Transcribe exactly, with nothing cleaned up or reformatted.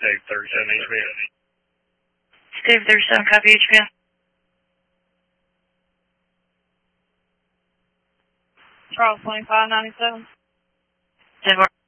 Dave thirty-seven H B S. Dave thirty-seven, copy H B S. Charles twenty-five ninety-seven. Denver.